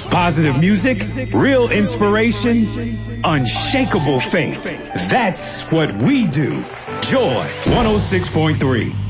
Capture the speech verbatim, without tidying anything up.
Positive music, real inspiration, unshakable faith. That's what we do. Joy one oh six point three.